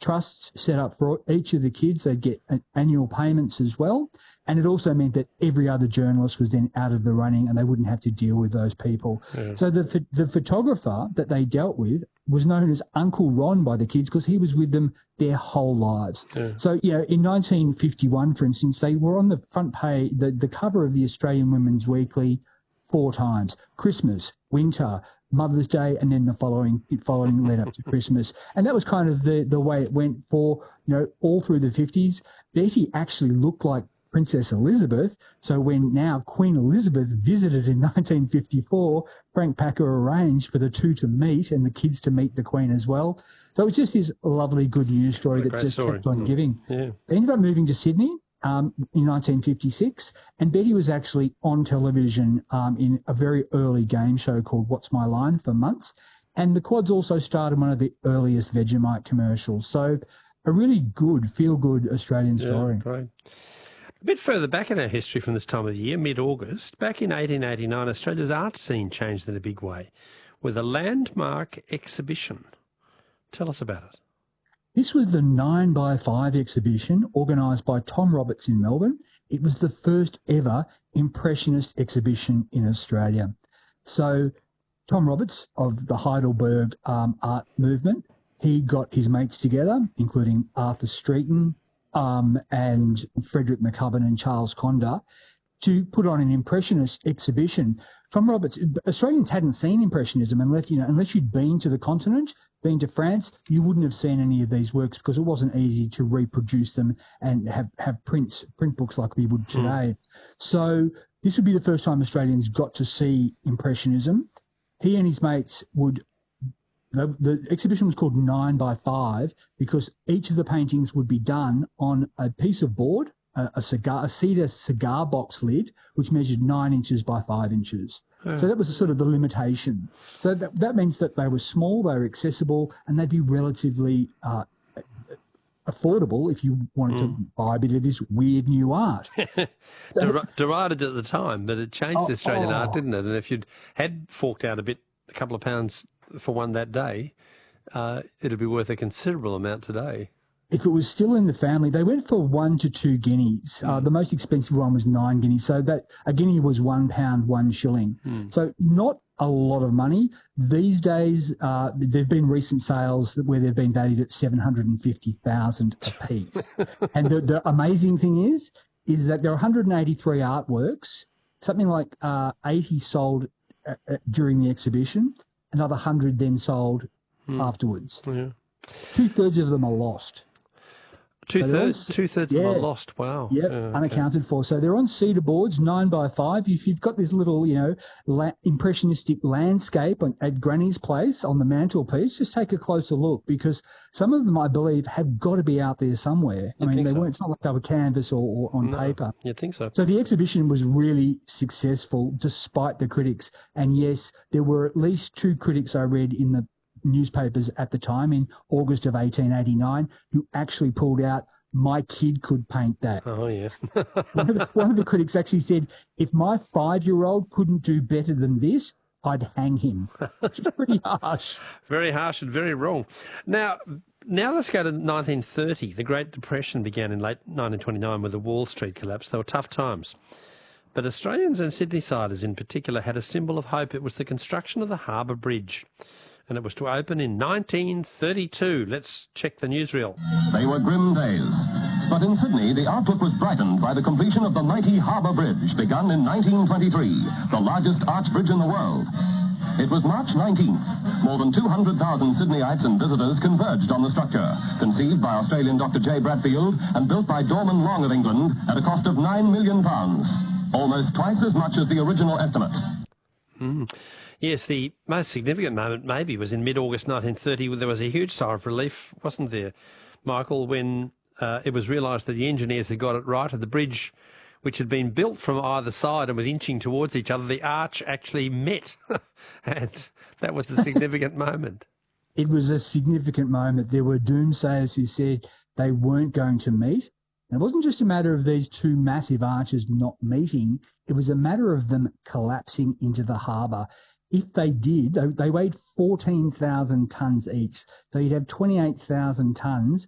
trusts set up for each of the kids. They'd get annual payments as well. And it also meant that every other journalist was then out of the running and they wouldn't have to deal with those people. Yeah. So the photographer that they dealt with was known as Uncle Ron by the kids because he was with them their whole lives. Yeah. So, you know, in 1951, for instance, they were on the front page, the cover of the Australian Women's Weekly 4 times: Christmas, winter, Mother's Day, and then the following led up to Christmas. And that was kind of the way it went for, you know, all through the 50s. Betty actually looked like Princess Elizabeth. So when now Queen Elizabeth visited in 1954, Frank Packer arranged for the two to meet and the kids to meet the Queen as well. So it was just this lovely good news story that just kept on giving. Yeah. They ended up moving to Sydney in 1956, and Betty was actually on television in a very early game show called What's My Line for months. And the Quads also started one of the earliest Vegemite commercials. So a really good, feel-good Australian story. Great. A bit further back in our history from this time of the year, mid-August, back in 1889, Australia's art scene changed in a big way with a landmark exhibition. Tell us about it. This was the 9x5 exhibition organised by Tom Roberts in Melbourne. It was the first ever Impressionist exhibition in Australia. So Tom Roberts of the Heidelberg art movement, he got his mates together, including Arthur Streeton and Frederick McCubbin and Charles Conder, to put on an Impressionist exhibition. Tom Roberts, Australians hadn't seen Impressionism unless you'd been to the continent, been to France, you wouldn't have seen any of these works because it wasn't easy to reproduce them and have print books like we would today. So this would be the first time Australians got to see Impressionism. He and his mates the exhibition was called 9x5 because each of the paintings would be done on a piece of board, a cedar cigar box lid, which measured 9 inches by 5 inches. Oh. So that was sort of the limitation. So that means that they were small, they were accessible, and they'd be relatively affordable if you wanted to buy a bit of this weird new art. Derided at the time, but it changed Australian art, didn't it? And if you'd had forked out a couple of pounds for one that day, it'd be worth a considerable amount today. If it was still in the family, they went for 1 to 2 guineas. The most expensive one was 9 guineas. So that a guinea was £1, 1 shilling. So not a lot of money. These days, there've been recent sales where they've been valued at $750,000 a piece. And the amazing thing is that there are 183 artworks, something like 80 sold during the exhibition, another 100 then sold afterwards. Yeah. 2/3 of them are lost. Two-thirds of them are lost. Wow. Yep, unaccounted for. So they're on cedar boards, 9x5. If you've got this little, impressionistic landscape at Granny's place on the mantelpiece, just take a closer look because some of them, I believe, have got to be out there somewhere. It's not like they were canvas or on paper. You'd think so. So the exhibition was really successful despite the critics. And yes, there were at least 2 critics I read in the newspapers at the time in August of 1889 who actually pulled out, "My kid could paint that." Oh, yeah. one of the critics actually said, "If my 5-year-old couldn't do better than this, I'd hang him." Which is pretty harsh. Very harsh and very wrong. Now let's go to 1930. The Great Depression began in late 1929 with the Wall Street collapse. They were tough times. But Australians and Sydney-siders in particular had a symbol of hope. It was the construction of the Harbour Bridge. And it was to open in 1932. Let's check the newsreel. They were grim days. But in Sydney, the outlook was brightened by the completion of the mighty Harbour Bridge, begun in 1923, the largest arch bridge in the world. It was March 19th. More than 200,000 Sydneyites and visitors converged on the structure, conceived by Australian Dr. J. Bradfield and built by Dorman Long of England at a cost of £9 million, almost twice as much as the original estimate. Yes, the most significant moment maybe was in mid-August 1930. There was a huge sigh of relief, wasn't there, Michael, when it was realised that the engineers had got it right, and the bridge, which had been built from either side and was inching towards each other, the arch actually met. And that was a significant moment. It was a significant moment. There were doomsayers who said they weren't going to meet. And it wasn't just a matter of these 2 massive arches not meeting. It was a matter of them collapsing into the harbour. If they did, they weighed 14,000 tonnes each. So you'd have 28,000 tonnes